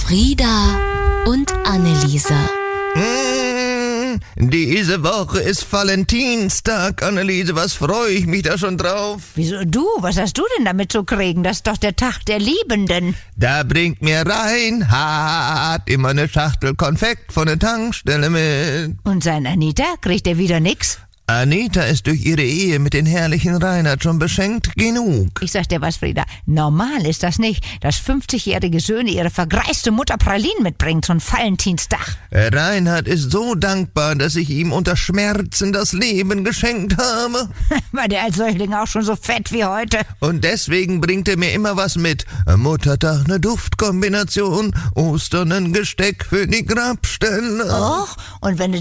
Frieda und Anneliese. Diese Woche ist Valentinstag, Anneliese. Was freue ich mich da schon drauf? Wieso du? Was hast du denn damit zu kriegen? Das ist doch der Tag der Liebenden. Da bringt mir Reinhard immer eine Schachtel Konfekt von der Tankstelle mit. Und sein Anita? Kriegt er wieder nix? Anita ist durch ihre Ehe mit den herrlichen Reinhard schon beschenkt genug. Ich sag dir was, Frieda. Normal ist das nicht, dass 50-jährige Söhne ihre vergreiste Mutter Pralinen mitbringen zum Valentinstag. Reinhard ist so dankbar, dass ich ihm unter Schmerzen das Leben geschenkt habe. War der als Säugling auch schon so fett wie heute? Und deswegen bringt er mir immer was mit. Am Muttertag eine Duftkombination, Ostern ein Gesteck für die Grabstelle. Och, und wenn du